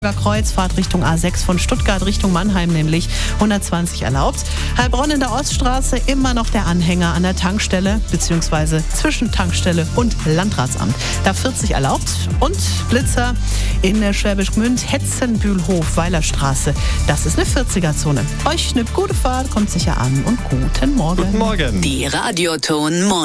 Kreuzfahrt Richtung A6 von Stuttgart Richtung Mannheim nämlich 120 erlaubt. Heilbronn in der Oststraße immer noch der Anhänger an der Tankstelle bzw. zwischen Tankstelle und Landratsamt. Da 40 erlaubt und Blitzer in der Schwäbisch Gmünd, Hetzenbühlhof, Weilerstraße. Das ist eine 40er-Zone. Euch eine gute Fahrt, kommt sicher an und guten Morgen. Guten Morgen. Die Radioton